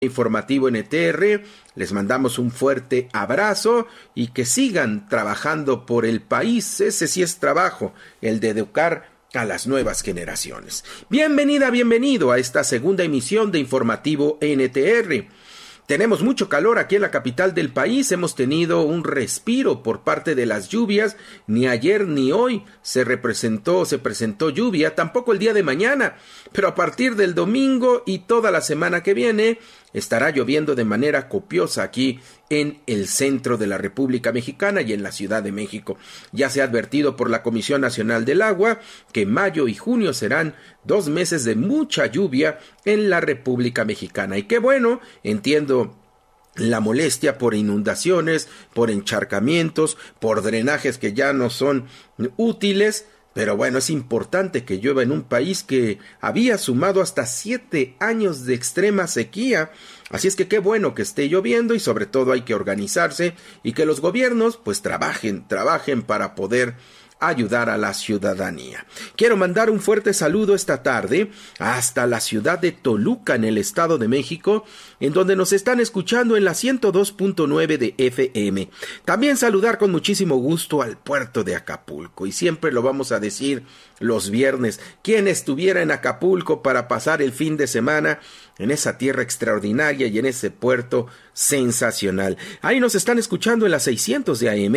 Informativo NTR, les mandamos un fuerte abrazo y que sigan trabajando por el país. Ese sí es trabajo, el de educar a las nuevas generaciones. Bienvenida, bienvenido a esta segunda emisión de Informativo NTR. Tenemos mucho calor aquí en la capital del país, hemos tenido un respiro por parte de las lluvias, ni ayer ni hoy se presentó lluvia, tampoco el día de mañana, pero a partir del domingo y toda la semana que viene estará lloviendo de manera copiosa aquí en el centro de la República Mexicana y en la Ciudad de México. Ya se ha advertido por la Comisión Nacional del Agua que mayo y junio serán 2 meses de mucha lluvia en la República Mexicana. Y qué bueno, entiendo la molestia por inundaciones, por encharcamientos, por drenajes que ya no son útiles. Pero bueno, es importante que llueva en un país que había sumado hasta 7 años de extrema sequía. Así es que qué bueno que esté lloviendo y sobre todo hay que organizarse y que los gobiernos pues trabajen para poder ayudar a la ciudadanía. Quiero mandar un fuerte saludo esta tarde hasta la ciudad de Toluca en el Estado de México, en donde nos están escuchando en la 102.9 de FM. También saludar con muchísimo gusto al puerto de Acapulco, y siempre lo vamos a decir los viernes, quien estuviera en Acapulco para pasar el fin de semana en esa tierra extraordinaria y en ese puerto sensacional. Ahí nos están escuchando en las 600 de AM,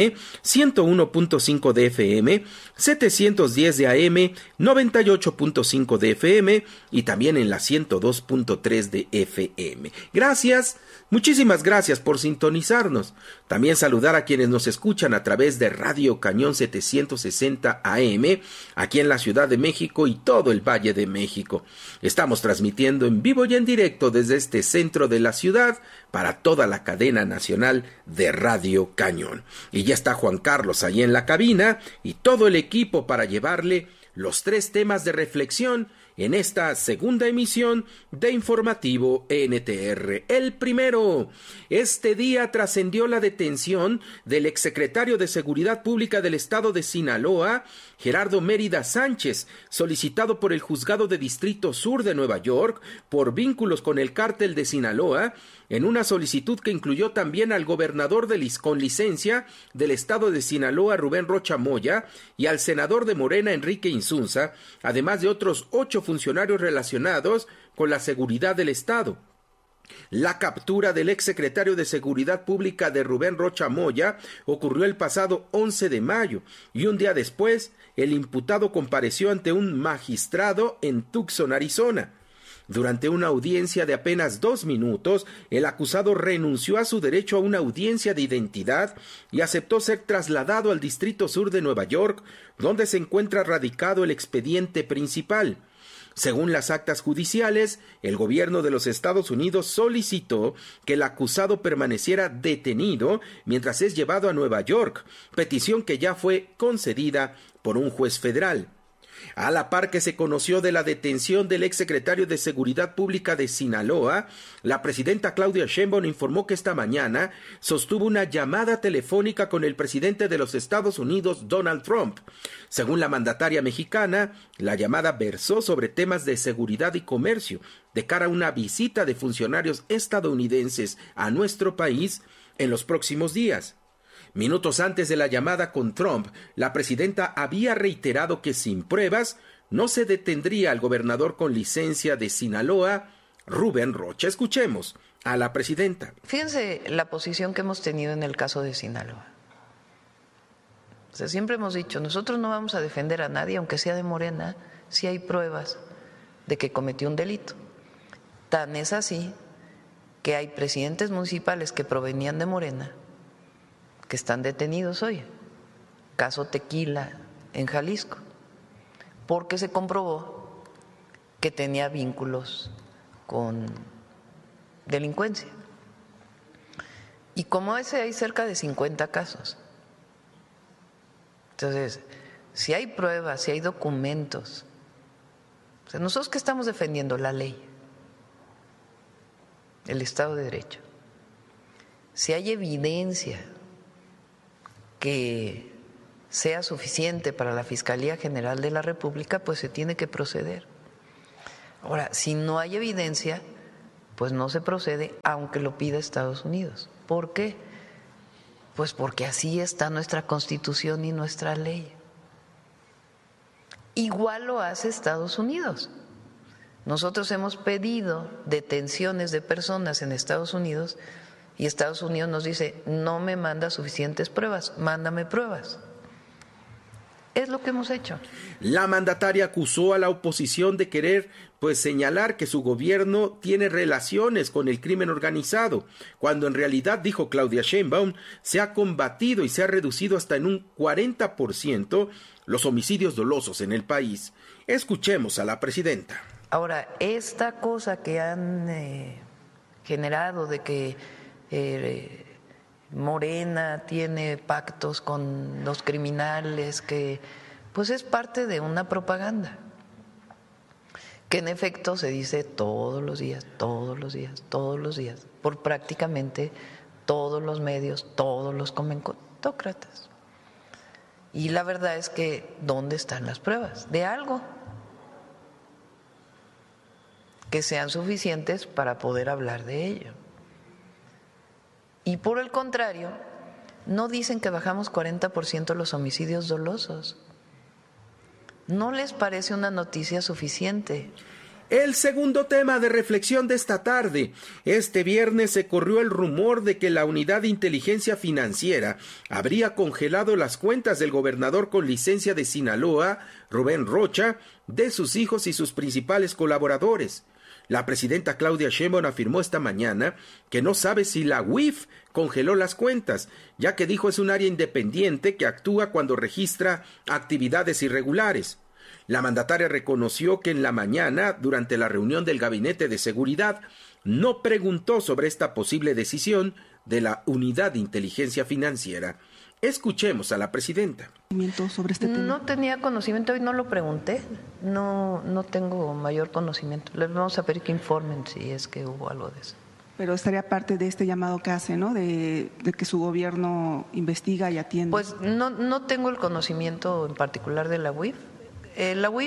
101.5 de FM, 710 de AM, 98.5 de FM y también en la 102.3 de FM. Gracias, muchísimas gracias por sintonizarnos. También saludar a quienes nos escuchan a través de Radio Cañón 760 AM, aquí en la Ciudad de México y todo el Valle de México. Estamos transmitiendo en vivo y en directo desde este centro de la ciudad para toda la cadena nacional de Radio Cañón. Y ya está Juan Carlos ahí en la cabina y todo el equipo para llevarle los 3 temas de reflexión en esta segunda emisión de Informativo NTR. El primero, este día trascendió la detención del exsecretario de Seguridad Pública del Estado de Sinaloa, Gerardo Mérida Sánchez, solicitado por el Juzgado de Distrito Sur de Nueva York por vínculos con el cártel de Sinaloa, en una solicitud que incluyó también al gobernador con licencia del Estado de Sinaloa, Rubén Rocha Moya, y al senador de Morena, Enrique Insunza, además de otros 8 funcionarios relacionados con la seguridad del Estado. La captura del exsecretario de Seguridad Pública de Rubén Rocha Moya ocurrió el pasado 11 de mayo y un día después el imputado compareció ante un magistrado en Tucson, Arizona. Durante una audiencia de apenas 2 minutos, el acusado renunció a su derecho a una audiencia de identidad y aceptó ser trasladado al Distrito Sur de Nueva York, donde se encuentra radicado el expediente principal. Según las actas judiciales, el gobierno de los Estados Unidos solicitó que el acusado permaneciera detenido mientras es llevado a Nueva York, petición que ya fue concedida por un juez federal. A la par que se conoció de la detención del exsecretario de Seguridad Pública de Sinaloa, la presidenta Claudia Sheinbaum informó que esta mañana sostuvo una llamada telefónica con el presidente de los Estados Unidos, Donald Trump. Según la mandataria mexicana, la llamada versó sobre temas de seguridad y comercio, de cara a una visita de funcionarios estadounidenses a nuestro país en los próximos días. Minutos antes de la llamada con Trump, la presidenta había reiterado que sin pruebas no se detendría al gobernador con licencia de Sinaloa, Rubén Rocha. Escuchemos a la presidenta. Fíjense la posición que hemos tenido en el caso de Sinaloa. O sea, siempre hemos dicho, nosotros no vamos a defender a nadie, aunque sea de Morena, si hay pruebas de que cometió un delito. Tan es así que hay presidentes municipales que provenían de Morena que están detenidos hoy, caso Tequila en Jalisco, porque se comprobó que tenía vínculos con delincuencia. Y como ese hay cerca de 50 casos. Entonces, si hay pruebas, si hay documentos, o sea, nosotros que estamos defendiendo la ley, el Estado de Derecho, si hay evidencia que sea suficiente para la Fiscalía General de la República, pues se tiene que proceder. Ahora, si no hay evidencia, pues no se procede aunque lo pida Estados Unidos. ¿Por qué? Pues porque así está nuestra Constitución y nuestra ley. Igual lo hace Estados Unidos. Nosotros hemos pedido detenciones de personas en Estados Unidos y Estados Unidos nos dice, no me manda suficientes pruebas, mándame pruebas. Es lo que hemos hecho. La mandataria acusó a la oposición de querer señalar que su gobierno tiene relaciones con el crimen organizado, cuando en realidad, dijo Claudia Sheinbaum, se ha combatido y se ha reducido hasta en un 40% los homicidios dolosos en el país. Escuchemos a la presidenta. Ahora, esta cosa que han generado de que Morena tiene pactos con los criminales, que pues es parte de una propaganda, que en efecto se dice todos los días, por prácticamente todos los medios, todos los comentócratas. Y la verdad es que, ¿dónde están las pruebas? De algo que sean suficientes para poder hablar de ello. Y por el contrario, no dicen que bajamos 40% los homicidios dolosos. ¿No les parece una noticia suficiente? El segundo tema de reflexión de esta tarde. Este viernes se corrió el rumor de que la Unidad de Inteligencia Financiera habría congelado las cuentas del gobernador con licencia de Sinaloa, Rubén Rocha, de sus hijos y sus principales colaboradores. La presidenta Claudia Sheinbaum afirmó esta mañana que no sabe si la UIF congeló las cuentas, ya que dijo es un área independiente que actúa cuando registra actividades irregulares. La mandataria reconoció que en la mañana, durante la reunión del Gabinete de Seguridad, no preguntó sobre esta posible decisión de la Unidad de Inteligencia Financiera. Escuchemos a la presidenta. Sobre este tema. No tenía conocimiento y no lo pregunté. No tengo mayor conocimiento. Les vamos a pedir que informen si es que hubo algo de eso. Pero estaría parte de este llamado que hace, ¿no? De que su gobierno investiga y atiende. Pues no tengo el conocimiento en particular de la UIF. La UIF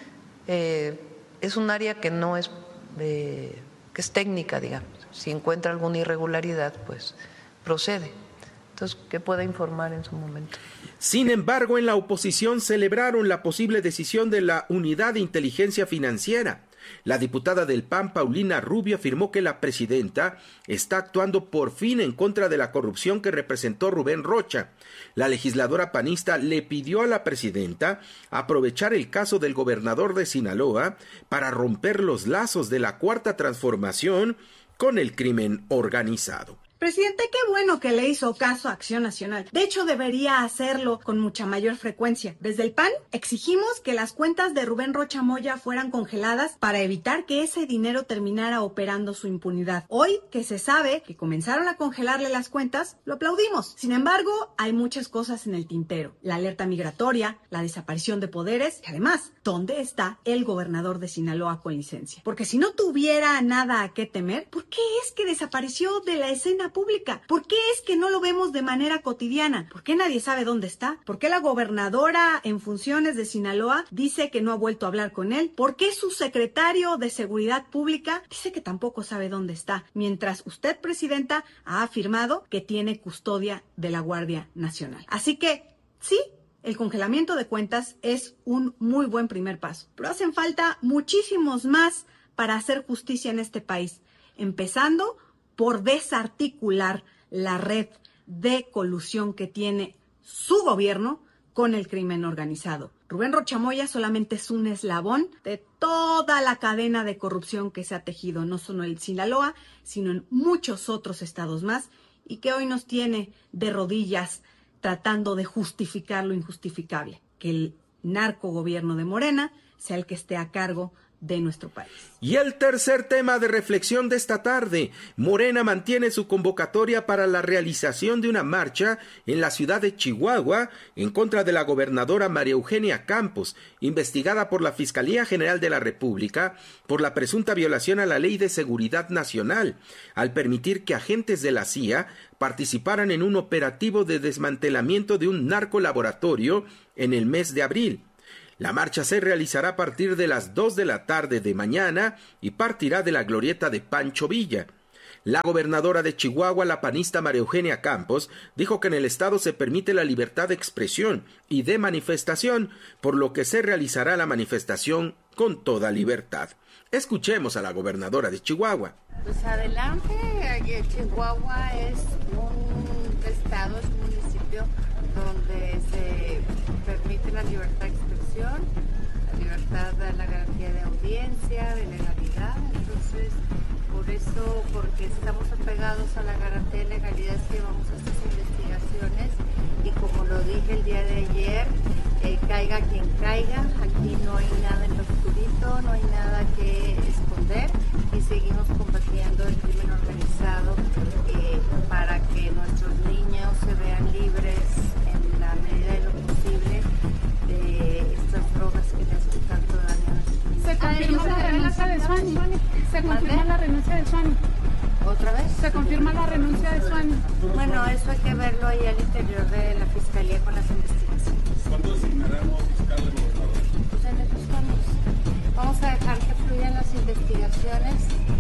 es un área que no es que es técnica, digamos. Si encuentra alguna irregularidad, pues procede. Entonces, que pueda informar en su momento. Sin embargo, en la oposición celebraron la posible decisión de la Unidad de Inteligencia Financiera. La diputada del PAN, Paulina Rubio, afirmó que la presidenta está actuando por fin en contra de la corrupción que representó Rubén Rocha. La legisladora panista le pidió a la presidenta aprovechar el caso del gobernador de Sinaloa para romper los lazos de la Cuarta Transformación con el crimen organizado. Presidente, qué bueno que le hizo caso a Acción Nacional. De hecho, debería hacerlo con mucha mayor frecuencia. Desde el PAN exigimos que las cuentas de Rubén Rocha Moya fueran congeladas para evitar que ese dinero terminara operando su impunidad. Hoy, que se sabe que comenzaron a congelarle las cuentas, lo aplaudimos. Sin embargo, hay muchas cosas en el tintero. La alerta migratoria, la desaparición de poderes y además, ¿dónde está el gobernador de Sinaloa con licencia? Porque si no tuviera nada a qué temer, ¿por qué es que desapareció de la escena pública? ¿Por qué es que no lo vemos de manera cotidiana? ¿Por qué nadie sabe dónde está? ¿Por qué la gobernadora en funciones de Sinaloa dice que no ha vuelto a hablar con él? ¿Por qué su secretario de Seguridad Pública dice que tampoco sabe dónde está? Mientras usted, presidenta, ha afirmado que tiene custodia de la Guardia Nacional. Así que, sí, el congelamiento de cuentas es un muy buen primer paso, pero hacen falta muchísimos más para hacer justicia en este país, empezando por desarticular la red de colusión que tiene su gobierno con el crimen organizado. Rubén Rocha Moya solamente es un eslabón de toda la cadena de corrupción que se ha tejido, no solo en Sinaloa, sino en muchos otros estados más, y que hoy nos tiene de rodillas tratando de justificar lo injustificable, que el narcogobierno de Morena sea el que esté a cargo de nuestro país. Y el tercer tema de reflexión de esta tarde, Morena mantiene su convocatoria para la realización de una marcha en la ciudad de Chihuahua en contra de la gobernadora María Eugenia Campos, investigada por la Fiscalía General de la República por la presunta violación a la Ley de Seguridad Nacional, al permitir que agentes de la CIA participaran en un operativo de desmantelamiento de un narcolaboratorio en el mes de abril. La marcha se realizará a partir de las 2 de la tarde de mañana y partirá de la glorieta de Pancho Villa. La gobernadora de Chihuahua, la panista María Eugenia Campos, dijo que en el estado se permite la libertad de expresión y de manifestación, por lo que se realizará la manifestación con toda libertad. Escuchemos a la gobernadora de Chihuahua. Pues adelante, Chihuahua es un estado, es un municipio donde se permite la libertad de expresión, la libertad de la garantía de audiencia, de legalidad. Entonces, por eso, porque estamos apegados a la garantía de legalidad, es que llevamos estas investigaciones y como lo dije el día de ayer, caiga quien caiga, aquí no hay nada en lo oscurito, no hay nada que esconder y seguimos combatiendo el crimen organizado para que nuestros niños se vean libres en la medida de lo posible de estas drogas que le hacen tanto daño a nuestros niños. Se confirma la renuncia de Suani. Se confirma la renuncia de Suani. ¿Otra vez? Se confirma la renuncia de Suani. Bueno, eso hay que verlo ahí al interior de la Fiscalía con las investigaciones. ¿Cuándo designaremos fiscal de gobernador? Pues en eso estamos. Vamos a dejar que fluyan las investigaciones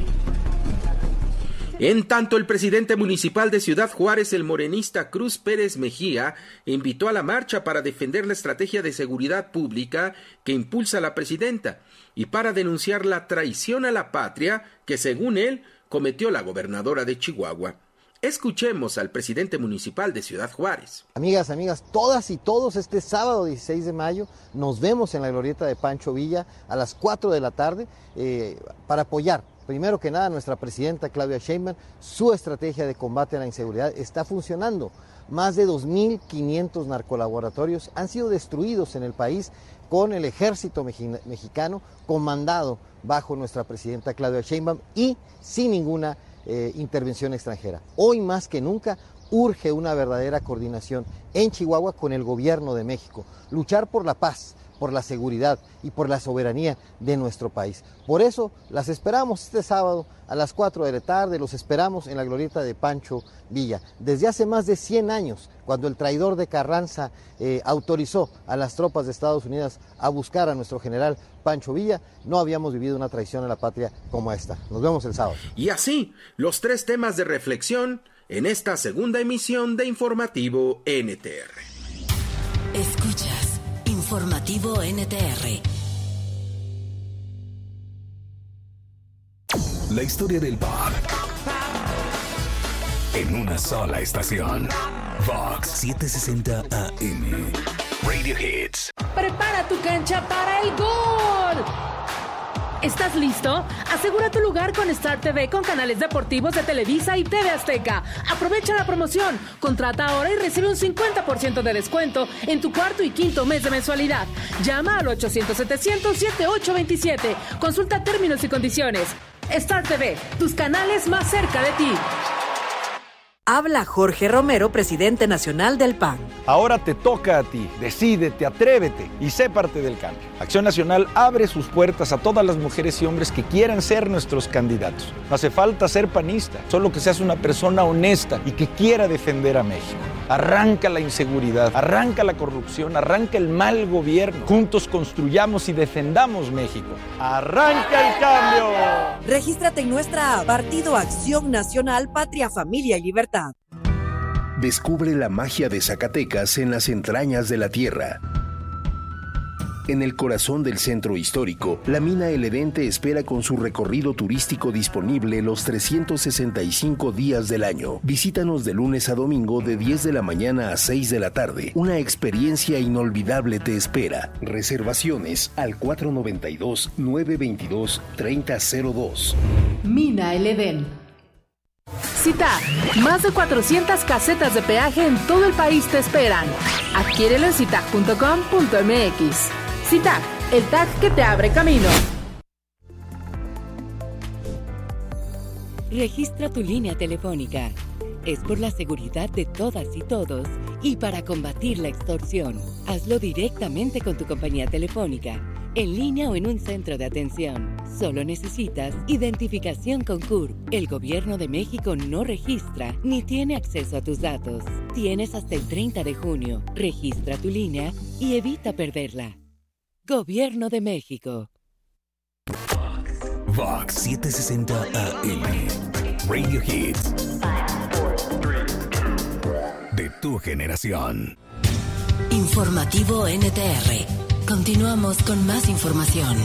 En tanto, el presidente municipal de Ciudad Juárez, el morenista Cruz Pérez Mejía, invitó a la marcha para defender la estrategia de seguridad pública que impulsa la presidenta y para denunciar la traición a la patria que, según él, cometió la gobernadora de Chihuahua. Escuchemos al presidente municipal de Ciudad Juárez. Amigas, todas y todos, este sábado 16 de mayo nos vemos en la glorieta de Pancho Villa a las 4 de la tarde para apoyar, primero que nada, a nuestra presidenta Claudia Sheinbaum. Su estrategia de combate a la inseguridad está funcionando. Más de 2.500 narcolaboratorios han sido destruidos en el país con el ejército mexicano comandado bajo nuestra presidenta Claudia Sheinbaum y sin ninguna intervención extranjera. Hoy más que nunca urge una verdadera coordinación en Chihuahua con el gobierno de México, luchar por la paz, por la seguridad y por la soberanía de nuestro país. Por eso las esperamos este sábado a las 4 de la tarde, los esperamos en la glorieta de Pancho Villa. Desde hace más de 100 años, cuando el traidor de Carranza autorizó a las tropas de Estados Unidos a buscar a nuestro general Pancho Villa, no habíamos vivido una traición a la patria como esta. Nos vemos el sábado. Y así, los 3 temas de reflexión en esta segunda emisión de Informativo NTR. Escuchas Informativo NTR. La historia del pop en una sola estación. Fox 760 AM. Radio Hits. Prepara tu cancha para el gol. ¿Estás listo? Asegura tu lugar con Star TV con canales deportivos de Televisa y TV Azteca. Aprovecha la promoción. Contrata ahora y recibe un 50% de descuento en tu cuarto y quinto mes de mensualidad. Llama al 800-700-7827. Consulta términos y condiciones. Star TV, tus canales más cerca de ti. Habla Jorge Romero, presidente nacional del PAN. Ahora te toca a ti. Decídete, atrévete y sé parte del cambio. Acción Nacional abre sus puertas a todas las mujeres y hombres que quieran ser nuestros candidatos. No hace falta ser panista, solo que seas una persona honesta y que quiera defender a México. Arranca la inseguridad, arranca la corrupción, arranca el mal gobierno. Juntos construyamos y defendamos México. ¡Arranca el cambio! Regístrate en nuestra app Partido Acción Nacional, Patria, Familia y Libertad. Descubre la magia de Zacatecas en las entrañas de la tierra. En el corazón del centro histórico, la mina El Edén te espera con su recorrido turístico disponible los 365 días del año. Visítanos de lunes a domingo de 10 de la mañana a 6 de la tarde. Una experiencia inolvidable te espera. Reservaciones al 492-922-3002. Mina El Edén. CITAG, más de 400 casetas de peaje en todo el país te esperan. Adquiérelo en citag.com.mx. CITAG, el tag que te abre camino. Registra tu línea telefónica. Es por la seguridad de todas y todos y para combatir la extorsión. Hazlo directamente con tu compañía telefónica, en línea o en un centro de atención. Solo necesitas identificación con CURP. El Gobierno de México no registra ni tiene acceso a tus datos. Tienes hasta el 30 de junio. Registra tu línea y evita perderla. Gobierno de México. Vox 760 AM. Radio Hits. De tu generación. Informativo NTR. Continuamos con más información.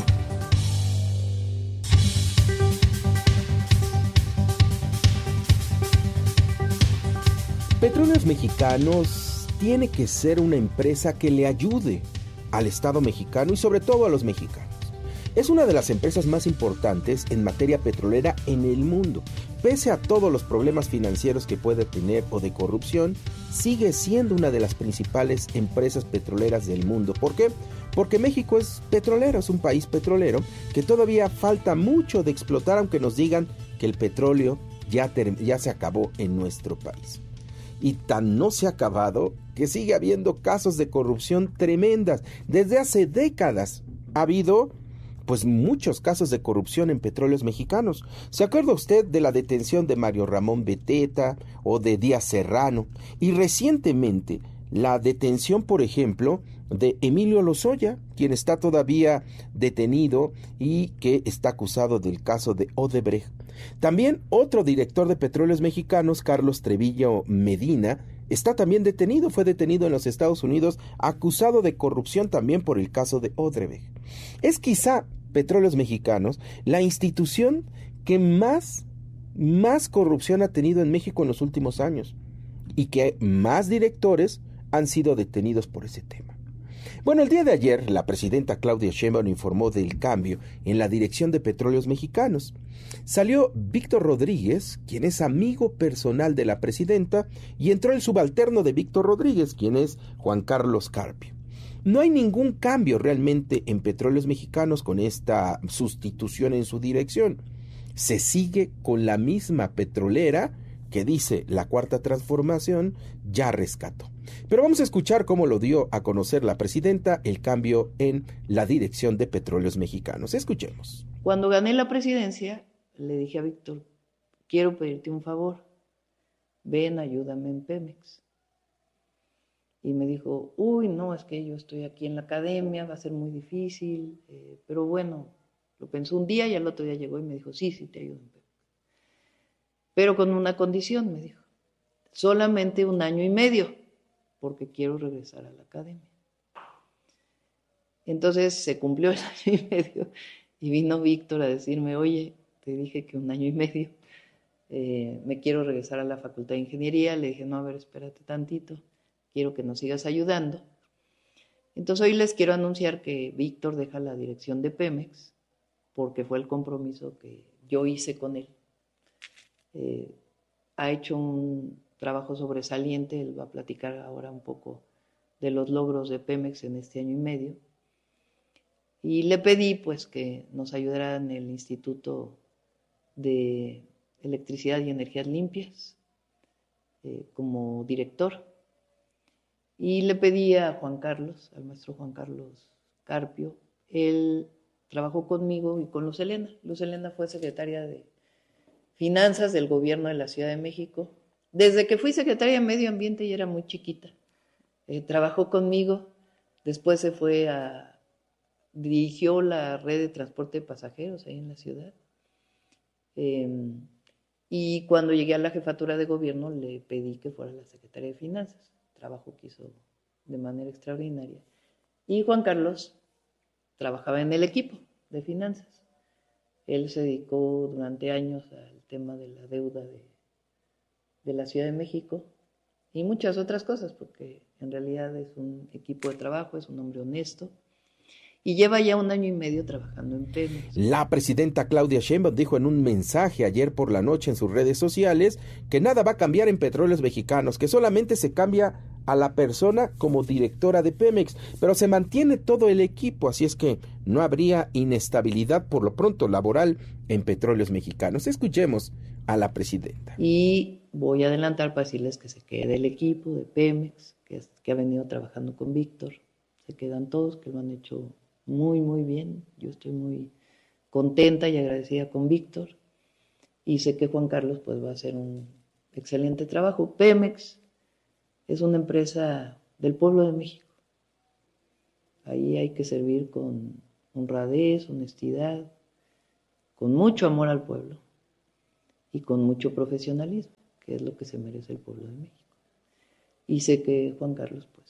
Petróleos Mexicanos tiene que ser una empresa que le ayude al Estado mexicano y sobre todo a los mexicanos. Es una de las empresas más importantes en materia petrolera en el mundo. Pese a todos los problemas financieros que puede tener o de corrupción, sigue siendo una de las principales empresas petroleras del mundo. ¿Por qué? Porque México es petrolero, es un país petrolero que todavía falta mucho de explotar, aunque nos digan que el petróleo ya se acabó en nuestro país. Y tan no se ha acabado que sigue habiendo casos de corrupción tremendas. Desde hace décadas ha habido pues muchos casos de corrupción en Petróleos Mexicanos. ¿Se acuerda usted de la detención de Mario Ramón Beteta o de Díaz Serrano? Y recientemente la detención, por ejemplo, de Emilio Lozoya, quien está todavía detenido y que está acusado del caso de Odebrecht. También otro director de Petróleos Mexicanos, Carlos Treviño Medina, está también detenido, fue detenido en los Estados Unidos, acusado de corrupción también por el caso de Odebrecht. Es quizá Petróleos Mexicanos la institución que más corrupción ha tenido en México en los últimos años y que más directores han sido detenidos por ese tema. Bueno, el día de ayer la presidenta Claudia Sheinbaum informó del cambio en la dirección de Petróleos Mexicanos. Salió Víctor Rodríguez, quien es amigo personal de la presidenta, y entró el subalterno de Víctor Rodríguez, quien es Juan Carlos Carpio. No hay ningún cambio realmente en Petróleos Mexicanos con esta sustitución en su dirección. Se sigue con la misma petrolera que dice la Cuarta Transformación ya rescató. Pero vamos a escuchar cómo lo dio a conocer la presidenta el cambio en la dirección de Petróleos Mexicanos. Escuchemos. Cuando gané la presidencia, le dije a Víctor, quiero pedirte un favor, ven, ayúdame en Pemex. Y me dijo, no, es que yo estoy aquí en la academia, va a ser muy difícil, pero bueno, lo pensó un día y al otro día llegó y me dijo, sí, te ayudo en Pemex. Pero con una condición, me dijo, solamente 1 año y medio, porque quiero regresar a la academia. Entonces se cumplió el 1 año y medio y vino Víctor a decirme, oye, te dije que 1 año y medio, me quiero regresar a la Facultad de Ingeniería. Le dije, no, a ver, espérate tantito, quiero que nos sigas ayudando. Entonces hoy les quiero anunciar que Víctor deja la dirección de Pemex, porque fue el compromiso que yo hice con él. Ha hecho un trabajo sobresaliente, él va a platicar ahora un poco de los logros de Pemex en este 1 año y medio. Y le pedí pues que nos ayudara en el Instituto de Electricidad y Energías Limpias como director. Y le pedí a Juan Carlos, al maestro Juan Carlos Carpio, él trabajó conmigo y con Luz Helena. Luz Helena fue secretaria de Finanzas del Gobierno de la Ciudad de México. Desde que fui secretaria de Medio Ambiente y era muy chiquita. Trabajó conmigo, después se fue dirigió la red de transporte de pasajeros ahí en la ciudad. Y cuando llegué a la jefatura de gobierno le pedí que fuera la secretaria de Finanzas, trabajo que hizo de manera extraordinaria. Y Juan Carlos trabajaba en el equipo de finanzas. Él se dedicó durante años al tema de la deuda de la Ciudad de México y muchas otras cosas, porque en realidad es un equipo de trabajo, es un hombre honesto y lleva ya 1 año y medio trabajando en Pemex. La presidenta Claudia Sheinbaum dijo en un mensaje ayer por la noche en sus redes sociales que nada va a cambiar en Petróleos Mexicanos, que solamente se cambia a la persona como directora de Pemex, pero se mantiene todo el equipo, así es que no habría inestabilidad por lo pronto laboral en Petróleos Mexicanos. Escuchemos a la presidenta. Y voy a adelantar para decirles que se quede el equipo de Pemex, que ha venido trabajando con Víctor, se quedan todos, que lo han hecho muy, muy bien. Yo estoy muy contenta y agradecida con Víctor, y sé que Juan Carlos pues va a hacer un excelente trabajo. Pemex es una empresa del pueblo de México. Ahí hay que servir con honradez, honestidad, con mucho amor al pueblo y con mucho profesionalismo, que es lo que se merece el pueblo de México. Y sé que Juan Carlos pues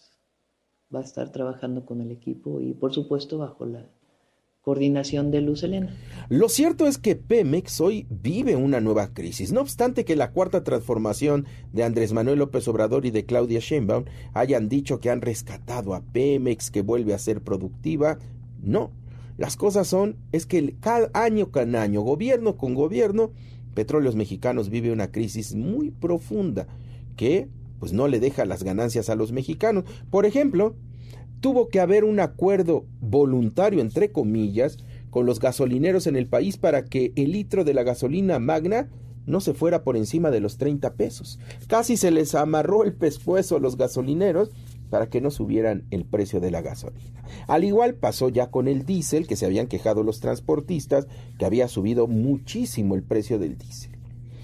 va a estar trabajando con el equipo y por supuesto bajo la coordinación de Luz Helena. Lo cierto es que Pemex hoy vive una nueva crisis. No obstante que la cuarta transformación de Andrés Manuel López Obrador y de Claudia Sheinbaum hayan dicho que han rescatado a Pemex, que vuelve a ser productiva, no. Las cosas es que cada año con año, gobierno con gobierno, Petróleos Mexicanos vive una crisis muy profunda que pues no le deja las ganancias a los mexicanos. Por ejemplo, tuvo que haber un acuerdo voluntario, entre comillas, con los gasolineros en el país para que el litro de la gasolina magna no se fuera por encima de los 30 pesos. Casi se les amarró el pescuezo a los gasolineros para que no subieran el precio de la gasolina. Al igual pasó ya con el diésel, que se habían quejado los transportistas, que había subido muchísimo el precio del diésel.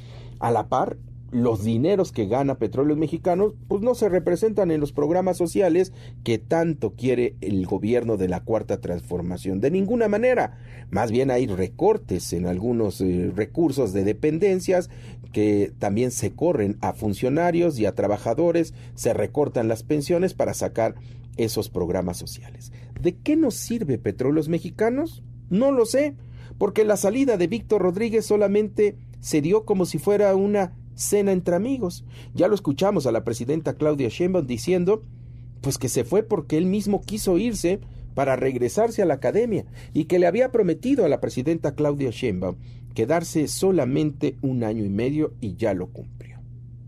A la par, los dineros que gana Petróleos Mexicanos pues no se representan en los programas sociales que tanto quiere el gobierno de la Cuarta Transformación, de ninguna manera. Más bien hay recortes en algunos recursos de dependencias que también se corren a funcionarios y a trabajadores, se recortan las pensiones para sacar esos programas sociales. ¿De qué nos sirve Petróleos Mexicanos? No lo sé, porque la salida de Víctor Rodríguez solamente se dio como si fuera una cena entre amigos. Ya lo escuchamos a la presidenta Claudia Sheinbaum diciendo pues que se fue porque él mismo quiso irse para regresarse a la academia y que le había prometido a la presidenta Claudia Sheinbaum quedarse solamente 1 año y medio y ya lo cumplió.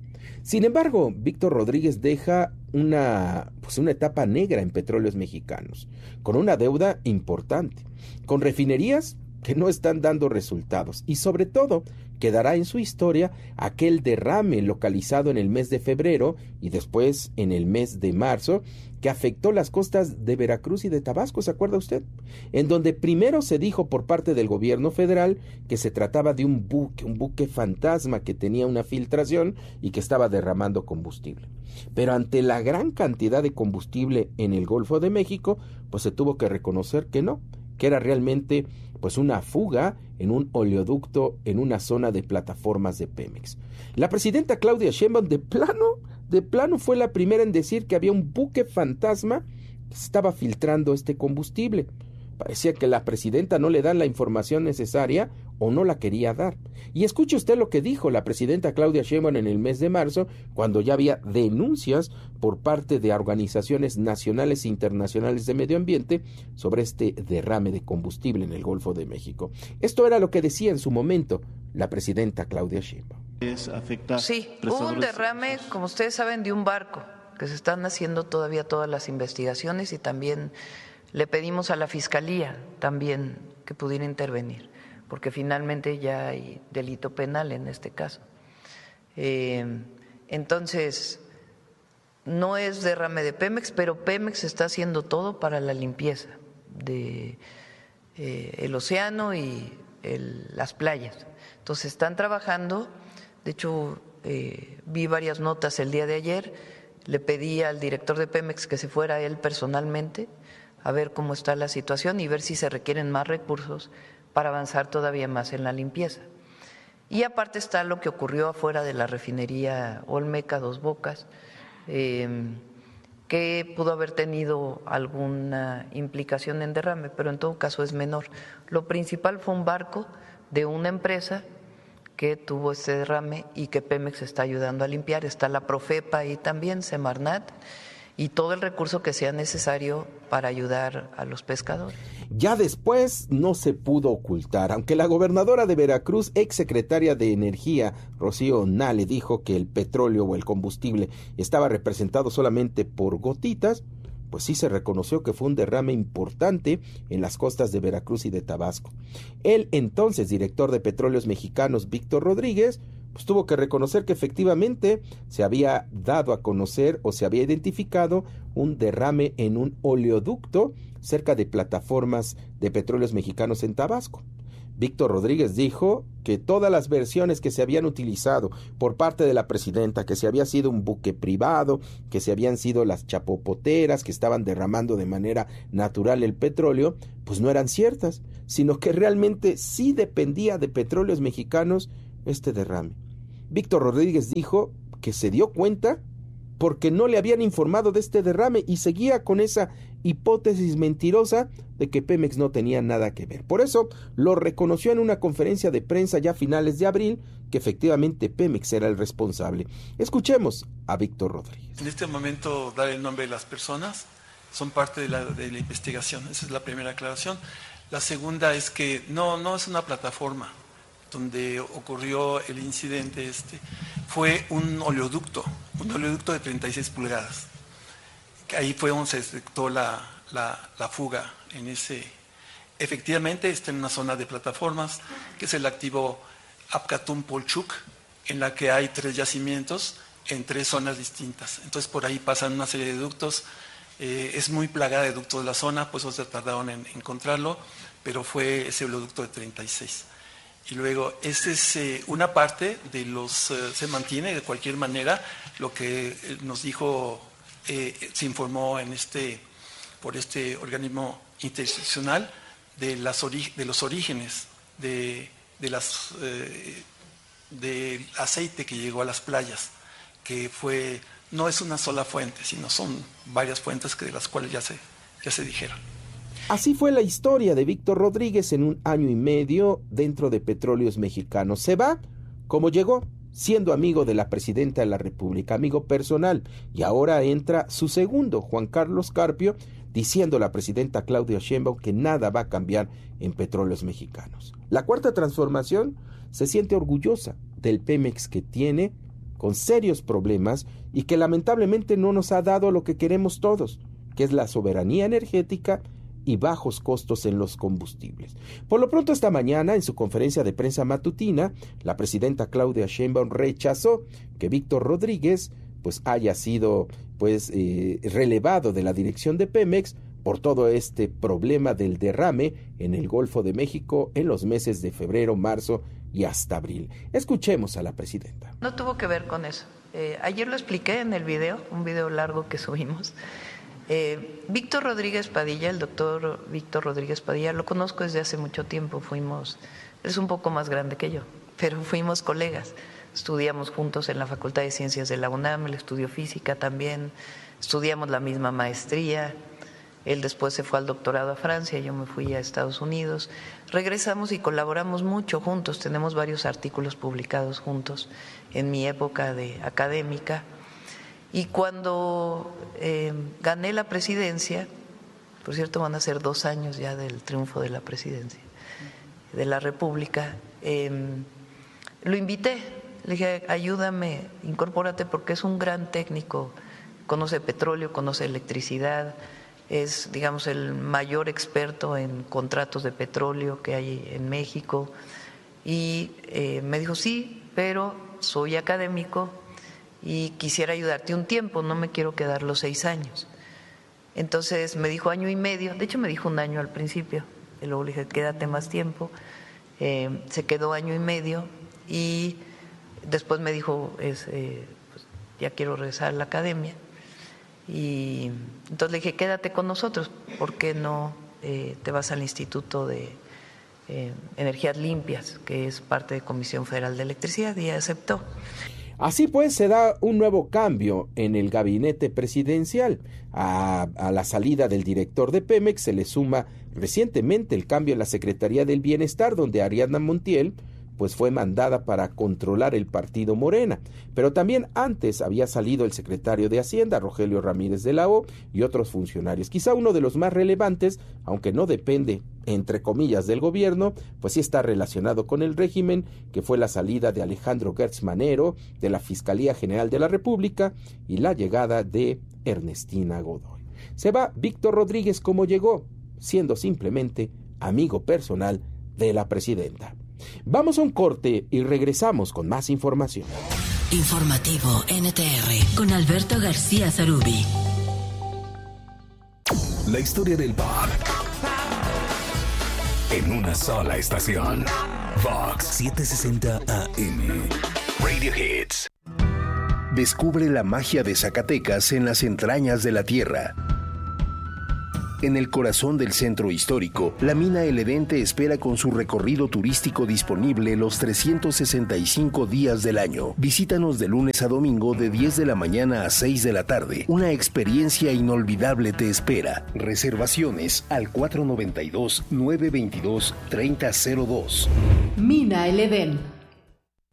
Sin embargo, Víctor Rodríguez deja una etapa negra en Petróleos Mexicanos, con una deuda importante, con refinerías que no están dando resultados y sobre todo quedará en su historia aquel derrame localizado en el mes de febrero y después en el mes de marzo que afectó las costas de Veracruz y de Tabasco, ¿se acuerda usted? En donde primero se dijo por parte del gobierno federal que se trataba de un buque fantasma que tenía una filtración y que estaba derramando combustible. Pero ante la gran cantidad de combustible en el Golfo de México, pues se tuvo que reconocer que no, que era realmente pues una fuga en un oleoducto en una zona de plataformas de Pemex. La presidenta Claudia Sheinbaum de plano fue la primera en decir que había un buque fantasma que estaba filtrando este combustible. Parecía que la presidenta no le dan la información necesaria o no la quería dar. Y escuche usted lo que dijo la presidenta Claudia Sheinbaum en el mes de marzo, cuando ya había denuncias por parte de organizaciones nacionales e internacionales de medio ambiente sobre este derrame de combustible en el Golfo de México. Esto era lo que decía en su momento la presidenta Claudia Sheinbaum. Sí, hubo un derrame, como ustedes saben, de un barco, que se están haciendo todavía todas las investigaciones y también le pedimos a la Fiscalía también que pudiera intervenir, porque finalmente ya hay delito penal en este caso. Entonces, no es derrame de Pemex, pero Pemex está haciendo todo para la limpieza de el océano y las playas. Entonces, están trabajando. De hecho, vi varias notas el día de ayer. Le pedí al director de Pemex que se fuera él personalmente a ver cómo está la situación y ver si se requieren más recursos para avanzar todavía más en la limpieza. Y aparte está lo que ocurrió afuera de la refinería Olmeca Dos Bocas, que pudo haber tenido alguna implicación en derrame, pero en todo caso es menor. Lo principal fue un barco de una empresa que tuvo este derrame y que Pemex está ayudando a limpiar. Está la Profepa ahí también, Semarnat, y todo el recurso que sea necesario para ayudar a los pescadores. Ya después no se pudo ocultar, aunque la gobernadora de Veracruz, exsecretaria de Energía, Rocío Nale, dijo que el petróleo o el combustible estaba representado solamente por gotitas, pues sí se reconoció que fue un derrame importante en las costas de Veracruz y de Tabasco. El entonces director de Petróleos Mexicanos, Víctor Rodríguez, pues tuvo que reconocer que efectivamente se había dado a conocer o se había identificado un derrame en un oleoducto cerca de plataformas de Petróleos Mexicanos en Tabasco. Víctor Rodríguez dijo que todas las versiones que se habían utilizado por parte de la presidenta, que se había sido un buque privado, que se habían sido las chapopoteras, que estaban derramando de manera natural el petróleo, pues no eran ciertas, sino que realmente sí dependía de Petróleos Mexicanos este derrame. Víctor Rodríguez dijo que se dio cuenta porque no le habían informado de este derrame y seguía con esa hipótesis mentirosa de que Pemex no tenía nada que ver. Por eso lo reconoció en una conferencia de prensa ya a finales de abril que efectivamente Pemex era el responsable. Escuchemos a Víctor Rodríguez. En este momento dar el nombre de las personas son parte de la investigación. Esa es la primera aclaración. La segunda es que no es una plataforma donde ocurrió el incidente fue un oleoducto de 36 pulgadas. Ahí fue donde se detectó la fuga en ese. Efectivamente está en una zona de plataformas, que es el activo Apcatum-Polchuk, en la que hay 3 yacimientos en 3 zonas distintas. Entonces por ahí pasan una serie de ductos. Es muy plagada de ductos de la zona, pues se tardaron en encontrarlo, pero fue ese oleoducto de 36. Y luego, esta es una parte de los, se mantiene de cualquier manera, lo que nos dijo, se informó por este organismo interinstitucional del orígenes del aceite que llegó a las playas, que no es una sola fuente, sino son varias fuentes de las cuales ya se dijeron. Así fue la historia de Víctor Rodríguez en 1 año y medio dentro de Petróleos Mexicanos. Se va como llegó, siendo amigo de la presidenta de la República, amigo personal, y ahora entra su segundo, Juan Carlos Carpio, diciendo a la presidenta Claudia Sheinbaum que nada va a cambiar en Petróleos Mexicanos. La Cuarta Transformación se siente orgullosa del Pemex que tiene, con serios problemas, y que lamentablemente no nos ha dado lo que queremos todos, que es la soberanía energética y bajos costos en los combustibles. Por lo pronto, esta mañana, en su conferencia de prensa matutina, la presidenta Claudia Sheinbaum rechazó que Víctor Rodríguez haya sido relevado de la dirección de Pemex por todo este problema del derrame en el Golfo de México en los meses de febrero, marzo y hasta abril. Escuchemos a la presidenta. No tuvo que ver con eso. Ayer lo expliqué en el video, un video largo que subimos. Víctor Rodríguez Padilla, el doctor Víctor Rodríguez Padilla, lo conozco desde hace mucho tiempo, es un poco más grande que yo, pero fuimos colegas, estudiamos juntos en la Facultad de Ciencias de la UNAM, él estudió física también, estudiamos la misma maestría, él después se fue al doctorado a Francia, yo me fui a Estados Unidos, regresamos y colaboramos mucho juntos, tenemos varios artículos publicados juntos en mi época de académica. Y cuando gané la presidencia, por cierto van a ser 2 años ya del triunfo de la presidencia de la República, lo invité, le dije ayúdame, incorpórate porque es un gran técnico, conoce petróleo, conoce electricidad, es digamos el mayor experto en contratos de petróleo que hay en México y me dijo sí, pero soy académico y quisiera ayudarte un tiempo, no me quiero quedar los 6 años. Entonces me dijo 1 año y medio, de hecho me dijo 1 año al principio, y luego le dije quédate más tiempo, se quedó 1 año y medio y después me dijo ya quiero regresar a la academia y entonces le dije quédate con nosotros, ¿por qué no te vas al Instituto de Energías Limpias, que es parte de Comisión Federal de Electricidad? Y aceptó. Así pues, se da un nuevo cambio en el gabinete presidencial. A la salida del director de Pemex se le suma recientemente el cambio en la Secretaría del Bienestar, donde Ariadna Montiel fue mandada para controlar el partido Morena. Pero también antes había salido el secretario de Hacienda, Rogelio Ramírez de la O, y otros funcionarios. Quizá uno de los más relevantes, aunque no depende, entre comillas, del gobierno, sí está relacionado con el régimen, que fue la salida de Alejandro Gertz Manero de la Fiscalía General de la República y la llegada de Ernestina Godoy. Se va Víctor Rodríguez como llegó, siendo simplemente amigo personal de la presidenta. Vamos a un corte y regresamos con más información. Informativo NTR con Alberto García Zarubi. La historia del pop en una sola estación. Vox 760 AM. Radio Hits. Descubre la magia de Zacatecas en las entrañas de la tierra. En el corazón del centro histórico, la mina El Edén te espera con su recorrido turístico disponible los 365 días del año. Visítanos de lunes a domingo de 10 de la mañana a 6 de la tarde. Una experiencia inolvidable te espera. Reservaciones al 492-922-3002. Mina El Edén.